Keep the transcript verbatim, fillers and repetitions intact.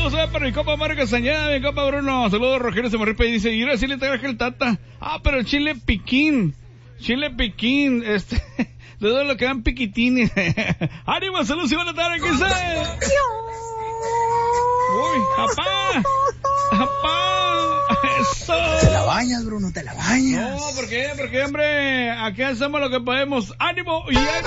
Saludos eh, para mi compa Mario Castañeda, mi compa Bruno. Saludos Rogelio Semorripe y dice, y ahora sí le traje el Tata. Ah, pero chile piquín. Chile piquín, este, de todo lo que dan piquitines. Ánimo, saludos y buena tarde, ¿qué sé? Uy, papá. Papá. Eso. Te la bañas, Bruno, te la bañas. No, ¿por qué? Porque, hombre, aquí hacemos lo que podemos. ¡Ánimo! Y